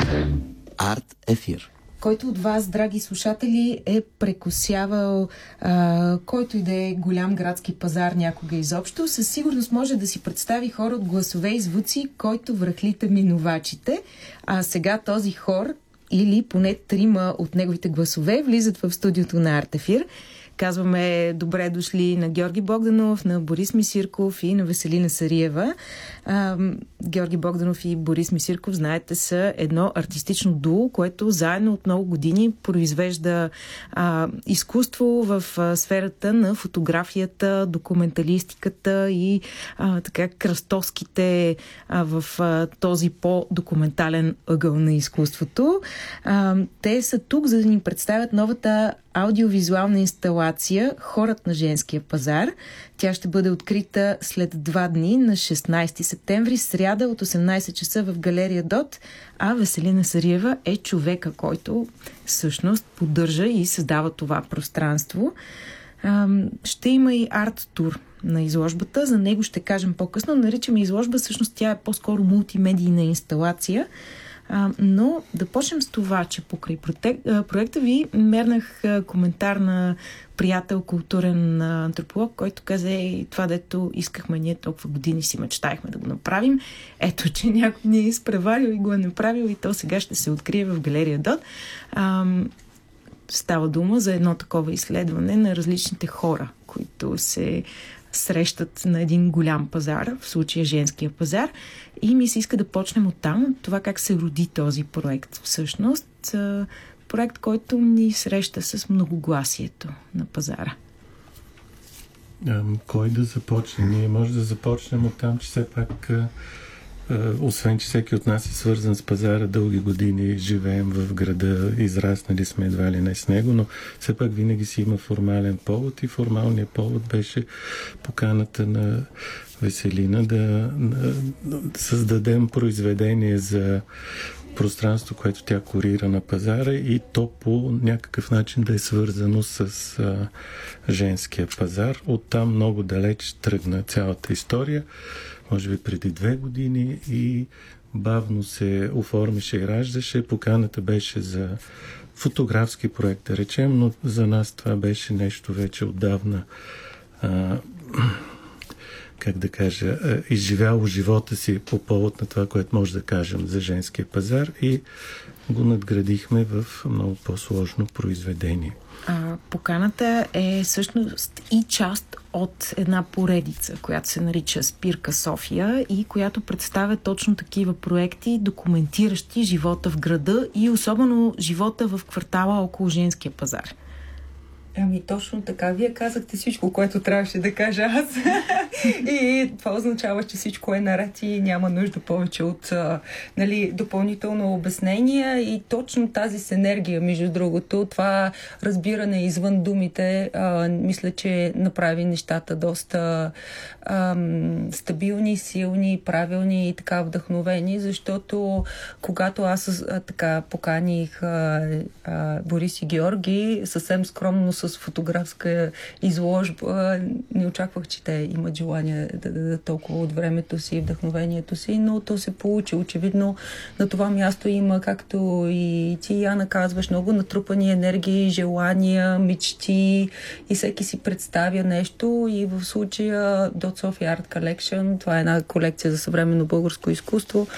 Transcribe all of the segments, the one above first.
Арт ефир. Който от вас, драги слушатели, е прекосявал който и да е голям градски пазар някога изобщо, със сигурност може да си представи хор от гласове и звуци, който връхлита минувачите. А сега този хор, или поне трима от неговите гласове, влизат в студиото на Арт ефир. Казваме добре дошли на Георги Богданов, на Борис Мисирков и на Веселина Сариева. Георги Богданов и Борис Мисирков, знаете, са едно артистично дуо, което заедно от много години произвежда изкуство в сферата на фотографията, документалистиката и така кръстовските в този по-документален ъгъл на изкуството. Те са тук, за да ни представят новата аудиовизуална инсталация "Хорът на женския пазар". Тя ще бъде открита след 2 дни на 16 септември, сряда от 18 часа в галерия ДОТ, а Веселина Сариева е човека, който всъщност поддържа и създава това пространство. Ще има и арт-тур на изложбата. За него ще кажем по-късно. Наричаме изложба, всъщност тя е по-скоро мултимедийна инсталация. Но да почнем с това, че покрай проекта ви мернах коментар на приятел, културен антрополог, който каза: това, дето искахме ние толкова години, си мечтаехме да го направим. Ето, че някой ни е изпреварил и го е направил, и то сега ще се открие в галерия ДОТ. Става дума за едно такова изследване на различните хора, които се срещат на един голям пазар, в случая женския пазар. И ми се иска да почнем оттам, това как се роди този проект. Всъщност, проект, който ни среща с многогласието на пазара. Кой да започне? Ние може да започнем оттам, че все пак, освен че всеки от нас е свързан с пазара, дълги години живеем в града, израснали сме едва ли не с него, но все пак винаги си има формален повод, и формалният повод беше поканата на Веселина да създадем произведение за пространство, което тя курира на пазара, и то по някакъв начин да е свързано с женския пазар. Оттам много далеч тръгна цялата история, може би преди 2 години, и бавно се оформише и раждаше. Поканата беше за фотографски проект, да речем, но за нас това беше нещо вече отдавна, как да кажа, изживяло живота си по повод на това, което може да кажем за женския пазар, и го надградихме в много по-сложно произведение. Поканата е всъщност и част от една поредица, която се нарича Спирка София, и която представя точно такива проекти, документиращи живота в града и особено живота в квартала около женския пазар. Точно така. Вие казахте всичко, което трябваше да кажа аз. И това означава, че всичко е наред и няма нужда повече от допълнително обяснение. И точно тази синергия, между другото, това разбиране извън думите, мисля, че направи нещата доста стабилни, силни, правилни и така вдъхновени, защото когато аз така поканих Борис и Георги, съвсем скромно с фотографска изложба, не очаквах, че те имат желание да дадат толкова от времето си и вдъхновението си, но то се получи. Очевидно на това място има, както и ти, Яна, казваш, много натрупани енергии, желания, мечти, и всеки си представя нещо, и в случая Dot Sofia Art Collection, това е една колекция за съвременно българско изкуство,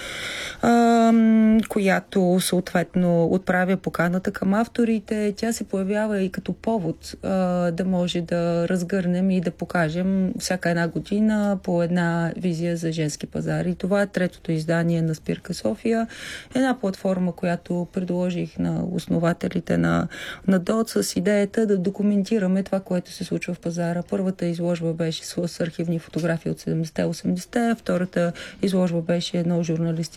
която съответно отправя поканата към авторите. Тя се появява и като повод да може да разгърнем и да покажем всяка една година по една визия за женски пазар. И това е 3-то издание на Спирка София. Една платформа, която предложих на основателите на ДОТ с идеята да документираме това, което се случва в пазара. Първата изложба беше с архивни фотографии от 70-80, втората изложба беше едно журналистическо